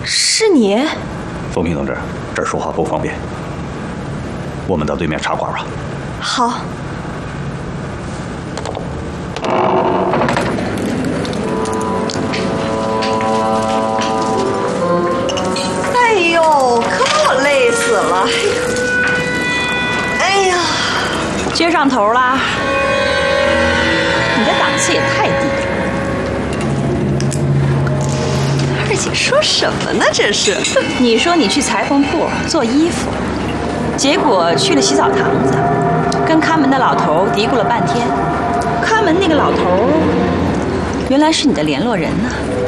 是你？ 风平同志，这儿说话不方便，我们到对面茶馆吧。 好。哎呦，可把我累死了！哎呀， 撅上头啦！你的档次也太低了。 二姐说什么呢？这是？ 你说你去裁缝铺做衣服，结果去了洗澡堂子，跟看门的老头嘀咕了半天。看门那个老头原来是你的联络人呢。